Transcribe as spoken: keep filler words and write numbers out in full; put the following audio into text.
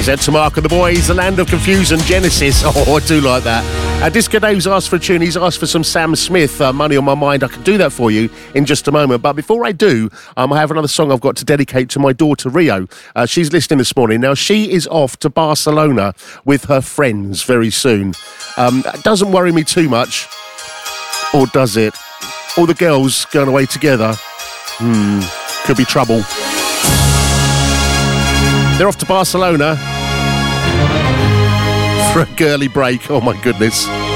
out to Mark and the boys, the Land of Confusion, Genesis. Oh, I do like that. Uh, Disco Dave's asked for a tune. He's asked for some Sam Smith, uh, Money on My Mind. I can do that for you in just a moment. But before I do, um, I have another song I've got to dedicate to my daughter, Rio. Uh, she's listening this morning. Now, she is off to Barcelona with her friends very soon. Um, that doesn't worry me too much. Or does it? All the girls going away together. Hmm, could be trouble. They're off to Barcelona for a girly break. Oh, my goodness.